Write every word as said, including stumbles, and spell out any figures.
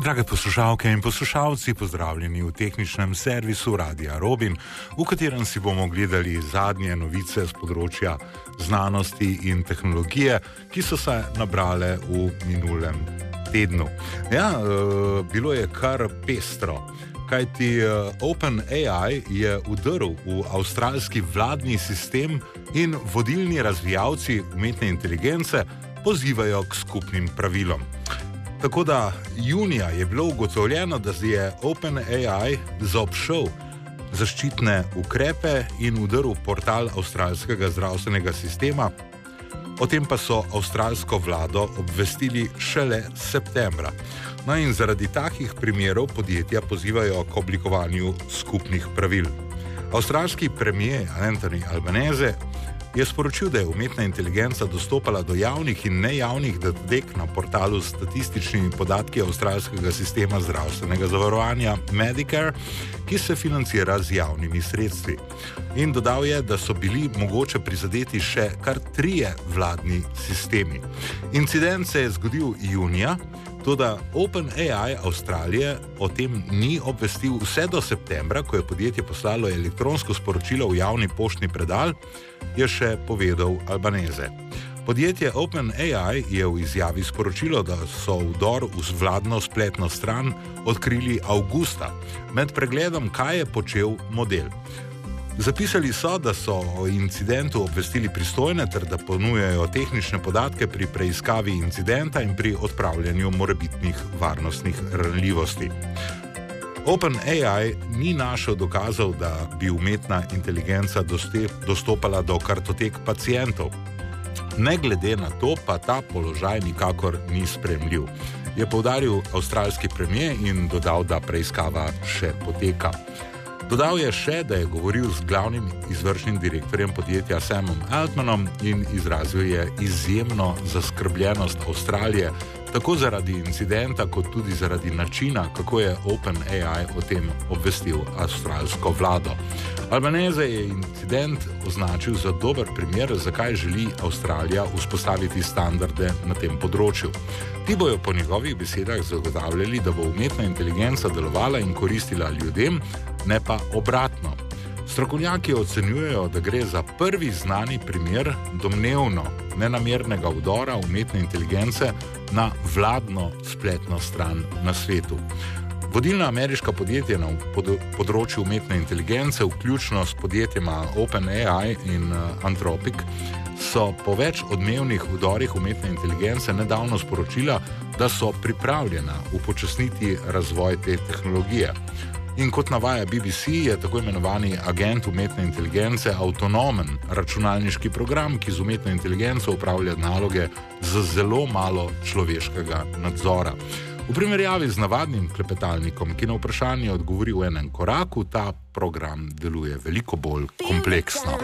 Drage poslušalke in poslušalci, pozdravljeni v tehničnem servisu Radia Robin, v katerem si bomo gledali zadnje novice z področja znanosti in tehnologije, ki so se nabrale v minulem tednu. Ja, bilo je kar pestro, kajti OpenAI je vdrl v avstralski vladni sistem in vodilni razvijalci umetne inteligence pozivajo k skupnim pravilom. Tako da junija je bilo ugotovljeno, da je OpenAI zaobšel zaščitne ukrepe in vdrl portal avstralskega zdravstvenega sistema. O tem pa so avstralsko vlado obvestili šele septembra. No in zaradi takih primerov podjetja pozivajo k oblikovanju skupnih pravil. Avstralski premier Anthony Albanese je sporočil, da je umetna inteligenca dostopala do javnih in nejavnih datotek na portalu s statističnimi podatki avstralskega sistema zdravstvenega zavarovanja Medicare, ki se financira z javnimi sredstvi. In dodal je, da so bili mogoče prizadeti še kar trije vladni sistemi. Incident se je zgodil junija, toda OpenAI Avstralije o tem ni obvestil vse do septembra, ko je podjetje poslalo elektronsko sporočilo v javni poštni predal, je še povedal Albanese. Podjetje OpenAI je v izjavi sporočilo, da so vdor v vladno spletno stran odkrili avgusta, med pregledom, kaj je počel model. Zapisali so, da so o incidentu obvestili pristojne ter da ponujajo tehnične podatke pri preiskavi incidenta in pri odpravljanju morebitnih varnostnih ranljivosti. OpenAI ni našel dokazov, da bi umetna inteligenca dostopala do kartotek pacientov. Ne glede na to, pa ta položaj nikakor ni sprejemljiv, je poudaril avstralski premier in dodal, da preiskava še poteka. Dodal je še, da je govoril z glavnim izvršnim direktorjem podjetja Samom Altmanom in izrazil je izjemno zaskrbljenost Avstralije, tako zaradi incidenta, kot tudi zaradi načina, kako je OpenAI o tem obvestil avstralsko vlado. Albanese je incident označil za dober primer, zakaj želi Avstralija vzpostaviti standarde na tem področju. Ti bojo po njegovih besedah zagotavljali, da bo umetna inteligenca delovala in koristila ljudem, ne pa obratno. Strokovnjaki ocenjujejo, da gre za prvi znani primer domnevno nenamernega vdora umetne inteligence na vladno spletno stran na svetu. Vodilna ameriška podjetja na področju umetne inteligence, vključno s podjetjema OpenAI in Anthropic, so po več odmevnih vdorih umetne inteligence nedavno sporočila, da so pripravljena upočasniti razvoj te tehnologije. In kot navaja B B C, je tako imenovani agent umetne inteligence avtonomen računalniški program, ki z umetno inteligenco upravlja naloge z zelo malo človeškega nadzora. V primerjavi z navadnim klepetalnikom, ki na vprašanje odgovori v enem koraku, ta program deluje veliko bolj kompleksno.